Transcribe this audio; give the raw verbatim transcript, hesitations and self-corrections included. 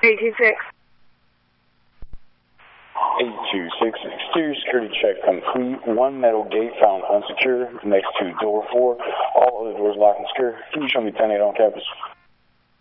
eight two six. eight two six, exterior security check complete. One metal gate found unsecured next to door four. All other doors locked and secure. Can you show me ten eight on campus?